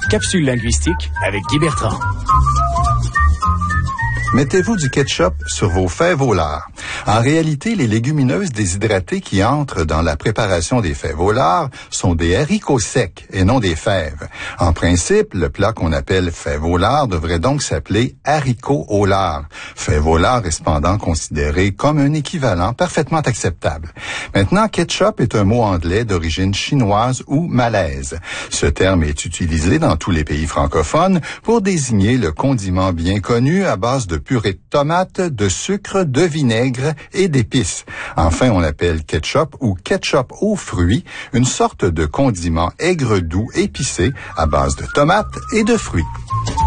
Capsule linguistique avec Guy Bertrand. Mettez-vous du ketchup sur vos fèves au lard. En réalité, les légumineuses déshydratées qui entrent dans la préparation des fèves au lard sont des haricots secs et non des fèves. En principe, le plat qu'on appelle fèves au lard devrait donc s'appeler haricots au lard. Fèves au lard est cependant considéré comme un équivalent parfaitement acceptable. Maintenant, ketchup est un mot anglais d'origine chinoise ou malaise. Ce terme est utilisé dans tous les pays francophones pour désigner le condiment bien connu à base de purée de tomates, de sucre, de vinaigre et d'épices. Enfin, on appelle ketchup ou ketchup aux fruits une sorte de condiment aigre doux épicé à base de tomates et de fruits.